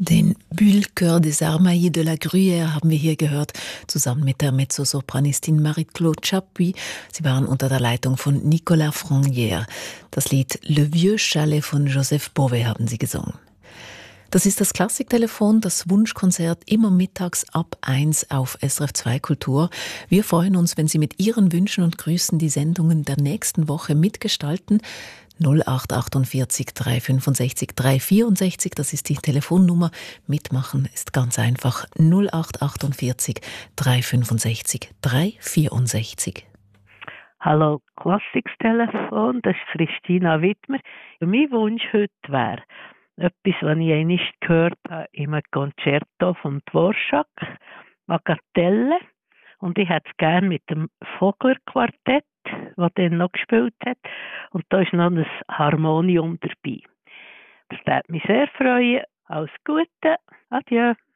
Den Bulle-Chœur des Armailles de la Gruyère haben wir hier gehört, zusammen mit der Mezzosopranistin Marie-Claude Chapuis. Sie waren unter der Leitung von Nicolas Frangière. Das Lied Le Vieux Chalet von Joseph Bové haben sie gesungen. Das ist das Klassiktelefon, das Wunschkonzert immer mittags ab 1 auf SRF 2 Kultur. Wir freuen uns, wenn Sie mit Ihren Wünschen und Grüßen die Sendungen der nächsten Woche mitgestalten. 0848 365 364, das ist die Telefonnummer. Mitmachen ist ganz einfach. 0848 365 364. Hallo, Klassikstelefon, das ist Christina Wittmer. Mein Wunsch heute wäre etwas, was ich einmal gehört habe in einem Concerto von Dvorak, Bagatelle. Und ich hätte es gerne mit dem Vogler-Quartett, das dann noch gespielt hat. Und da ist noch ein Harmonium dabei. Das würde mich sehr freuen. Alles Gute. Adieu.